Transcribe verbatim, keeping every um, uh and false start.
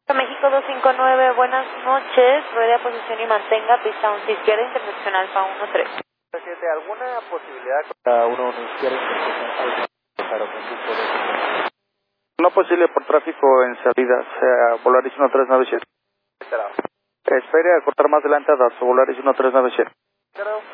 México dos cinco nueve, buenas noches, ruede a posición y mantenga, pista once izquierda, intersección alfa uno tres. Presidente, ¿alguna posibilidad para uno uno izquierda, intersección alfa para conductor de... No posible por tráfico en salida, sea Volaris uno tres nueve siete. Espere a cortar más adelante a Volaris uno tres nueve siete.